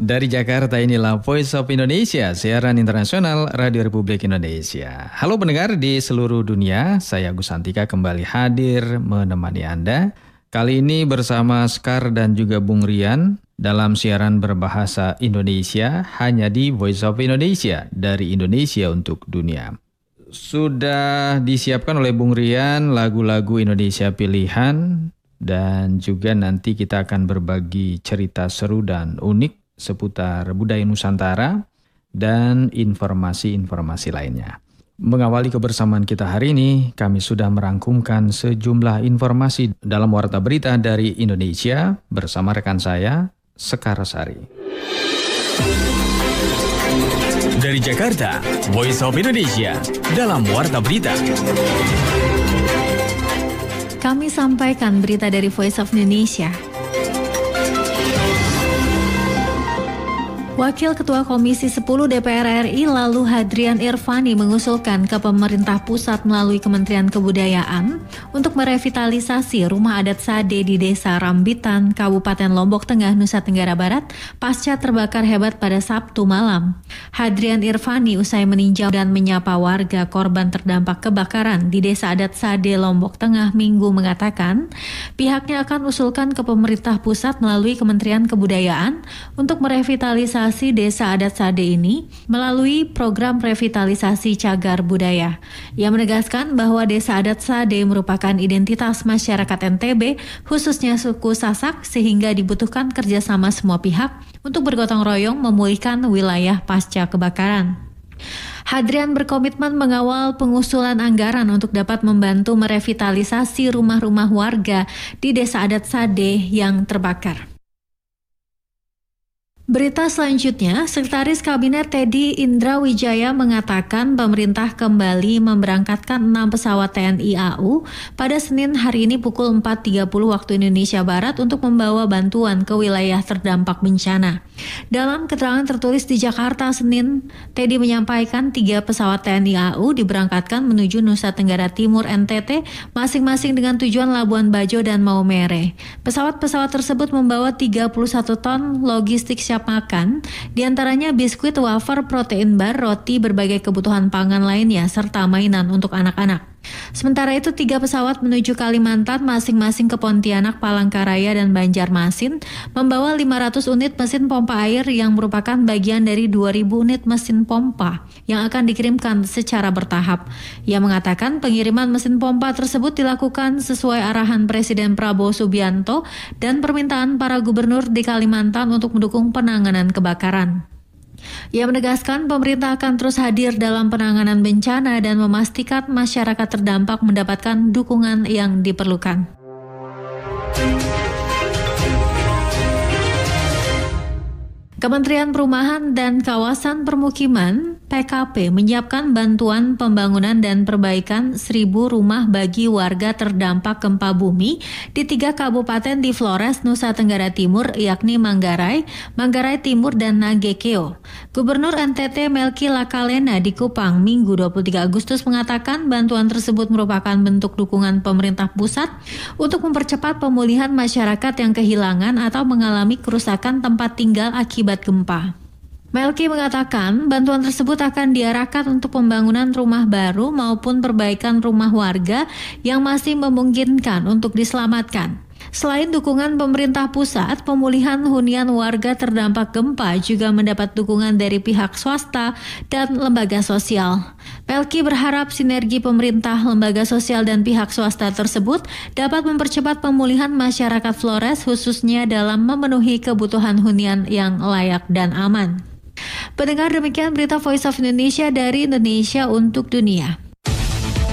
Dari Jakarta inilah Voice of Indonesia, siaran internasional Radio Republik Indonesia. Halo pendengar di seluruh dunia, saya Agus Santika kembali hadir menemani Anda. Kali ini bersama Skar dan juga Bung Rian dalam siaran berbahasa Indonesia hanya di Voice of Indonesia, dari Indonesia untuk dunia. Sudah disiapkan oleh Bung Rian lagu-lagu Indonesia pilihan dan juga nanti kita akan berbagi cerita seru dan unik seputar budaya Nusantara dan informasi-informasi lainnya. Mengawali kebersamaan kita hari ini, kami sudah merangkumkan sejumlah informasi dalam Warta Berita dari Indonesia bersama rekan saya, Sekar Sari. Dari Jakarta, Voice of Indonesia dalam Warta Berita. Kami sampaikan berita dari Voice of Indonesia. Wakil Ketua Komisi 10 DPR RI lalu Hadrian Irvani mengusulkan ke pemerintah pusat melalui Kementerian Kebudayaan untuk merevitalisasi rumah adat Sade di Desa Rambitan, Kabupaten Lombok Tengah, Nusa Tenggara Barat pasca terbakar hebat pada Sabtu malam. Hadrian Irvani usai meninjau dan menyapa warga korban terdampak kebakaran di Desa Adat Sade, Lombok Tengah Minggu mengatakan pihaknya akan usulkan ke pemerintah pusat melalui Kementerian Kebudayaan untuk merevitalisasi Desa Adat Sade ini melalui program revitalisasi cagar budaya. Ia menegaskan bahwa Desa Adat Sade merupakan identitas masyarakat NTB, khususnya suku Sasak, sehingga dibutuhkan kerjasama semua pihak untuk bergotong royong memulihkan wilayah pasca kebakaran. Hadrian berkomitmen mengawal pengusulan anggaran untuk dapat membantu merevitalisasi rumah-rumah warga di Desa Adat Sade yang terbakar. Berita selanjutnya, Sekretaris Kabinet Teddy Indrawijaya mengatakan pemerintah kembali memberangkatkan 6 pesawat TNI AU pada Senin hari ini pukul 4.30 waktu Indonesia Barat untuk membawa bantuan ke wilayah terdampak bencana. Dalam keterangan tertulis di Jakarta Senin, Teddy menyampaikan 3 pesawat TNI AU diberangkatkan menuju Nusa Tenggara Timur NTT masing-masing dengan tujuan Labuan Bajo dan Maumere. Pesawat-pesawat tersebut membawa 31 ton logistik siap makan, diantaranya biskuit, wafer, protein bar, roti, berbagai kebutuhan pangan lainnya, serta mainan untuk anak-anak. Sementara itu 3 pesawat menuju Kalimantan masing-masing ke Pontianak, Palangkaraya, dan Banjarmasin membawa 500 unit mesin pompa air yang merupakan bagian dari 2.000 unit mesin pompa yang akan dikirimkan secara bertahap. Ia mengatakan pengiriman mesin pompa tersebut dilakukan sesuai arahan Presiden Prabowo Subianto dan permintaan para gubernur di Kalimantan untuk mendukung penanganan kebakaran. Ia menegaskan pemerintah akan terus hadir dalam penanganan bencana dan memastikan masyarakat terdampak mendapatkan dukungan yang diperlukan. Kementerian Perumahan dan Kawasan Permukiman PKP menyiapkan bantuan pembangunan dan perbaikan 1.000 rumah bagi warga terdampak gempa bumi di 3 kabupaten di Flores, Nusa Tenggara Timur, yakni Manggarai, Manggarai Timur, dan Nagekeo. Gubernur NTT Melki Lakalena di Kupang Minggu 23 Agustus mengatakan bantuan tersebut merupakan bentuk dukungan pemerintah pusat untuk mempercepat pemulihan masyarakat yang kehilangan atau mengalami kerusakan tempat tinggal akibat gempa. Melki mengatakan bantuan tersebut akan diarahkan untuk pembangunan rumah baru maupun perbaikan rumah warga yang masih memungkinkan untuk diselamatkan. Selain dukungan pemerintah pusat, pemulihan hunian warga terdampak gempa juga mendapat dukungan dari pihak swasta dan lembaga sosial. Melki berharap sinergi pemerintah, lembaga sosial, dan pihak swasta tersebut dapat mempercepat pemulihan masyarakat Flores khususnya dalam memenuhi kebutuhan hunian yang layak dan aman. Pendengar, demikian berita Voice of Indonesia dari Indonesia untuk dunia.